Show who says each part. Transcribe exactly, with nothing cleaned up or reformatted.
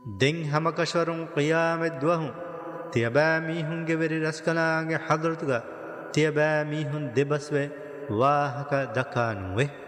Speaker 1: دين همكشورون قيام الدوهم تيابا ميهن جبري رسكلاغ حضرتغا تيابا ميهن دبسوه واهك دكانوه